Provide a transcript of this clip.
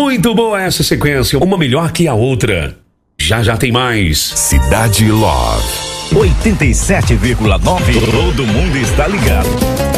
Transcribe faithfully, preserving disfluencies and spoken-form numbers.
Muito boa essa sequência, uma melhor que a outra. Já já tem mais. Cidade Love. oitenta e sete vírgula nove. Todo mundo está ligado.